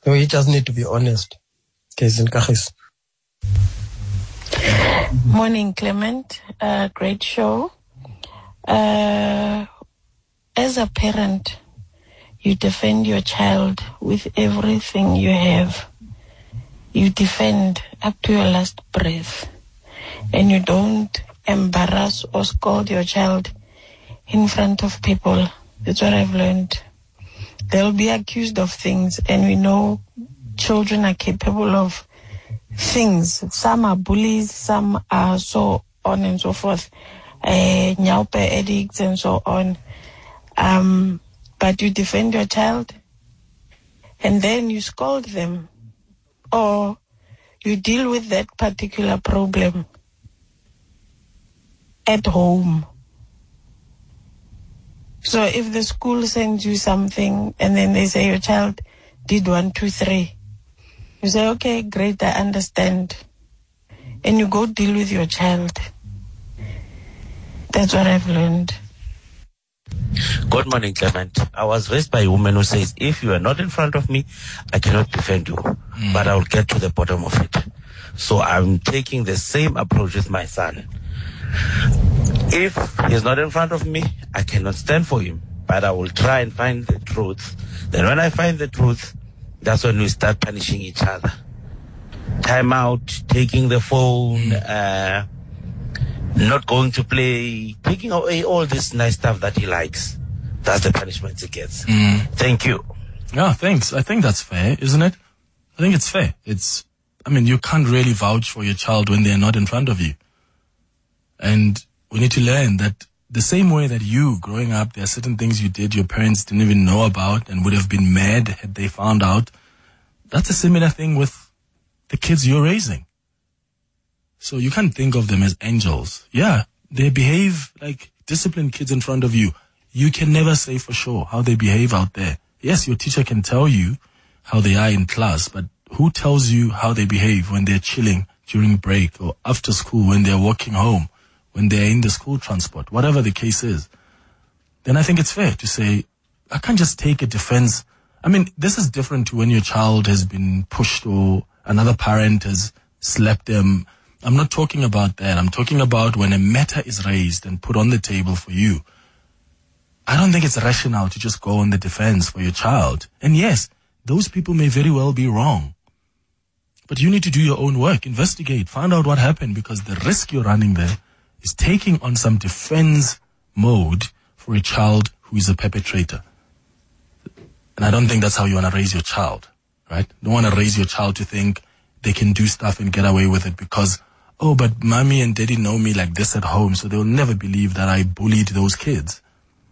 No, you just need to be honest. Morning, Clement. Great show. As a parent, you defend your child with everything you have. You defend up to your last breath. And you don't embarrass or scold your child in front of people. That's what I've learned. They'll be accused of things, and we know children are capable of things. Some are bullies, some are so on and so forth, nyaupe addicts and so on. But you defend your child, and then you scold them, or you deal with that particular problem at home. So if the school sends you something and then they say your child did 1, 2, 3, you say, okay, great, I understand. And you go deal with your child. That's what I've learned. Good morning, Clement. I was raised by a woman who says, if you are not in front of me, I cannot defend you, but I will get to the bottom of it. So I'm taking the same approach with my son. If he's not in front of me, I cannot stand for him, but I will try and find the truth. Then when I find the truth, that's when we start punishing each other. Time out, taking the phone, not going to play, taking away all this nice stuff that he likes. That's the punishment he gets. Thank you. Yeah, thanks. I think that's fair, isn't it? I think it's fair. You can't really vouch for your child when they're not in front of you. And we need to learn that the same way that you, growing up, there are certain things you did your parents didn't even know about and would have been mad had they found out. That's a similar thing with the kids you're raising. So you can't think of them as angels. Yeah, they behave like disciplined kids in front of you. You can never say for sure how they behave out there. Yes, your teacher can tell you how they are in class, but who tells you how they behave when they're chilling during break or after school, when they're walking home, when they're in the school transport, whatever the case is? Then I think it's fair to say, I can't just take a defense. This is different to when your child has been pushed or another parent has slapped them. I'm not talking about that. I'm talking about when a matter is raised and put on the table for you. I don't think it's rational to just go on the defense for your child. And yes, those people may very well be wrong. But you need to do your own work, investigate, find out what happened, because the risk you're running there is taking on some defense mode for a child who is a perpetrator. And I don't think that's how you want to raise your child, right? You don't want to raise your child to think they can do stuff and get away with it because, oh, but mommy and daddy know me like this at home, so they'll never believe that I bullied those kids.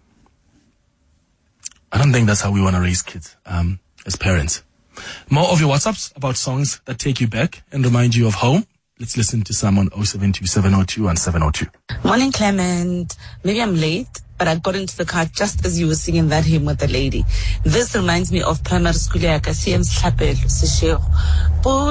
I don't think that's how we want to raise kids as parents. More of your WhatsApps about songs that take you back and remind you of home. Let's listen to some on 072-702-1702. Morning, Clement. Maybe I'm late, but I got into the car just as you were singing that hymn with the lady. This reminds me of primary school.